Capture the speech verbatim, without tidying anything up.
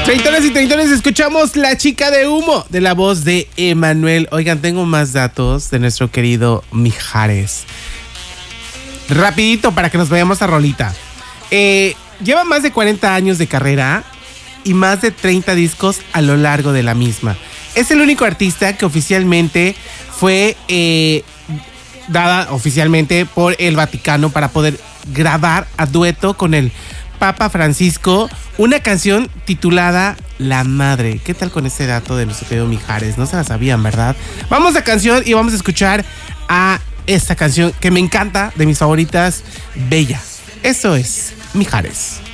Treintones y treintones, escuchamos La Chica de Humo de la voz de Emanuel. Oigan, tengo más datos de nuestro querido Mijares. Rapidito para que nos vayamos a rolita. Eh, lleva más de cuarenta años de carrera y más de treinta discos a lo largo de la misma. Es el único artista que oficialmente fue eh, dada oficialmente por el Vaticano para poder grabar a dueto con el Papa Francisco una canción titulada La Madre. ¿Qué tal con ese dato de nuestro querido Mijares? No se la sabían, ¿verdad? Vamos a canción y vamos a escuchar a esta canción que me encanta, de mis favoritas, Bella. Eso es Mijares.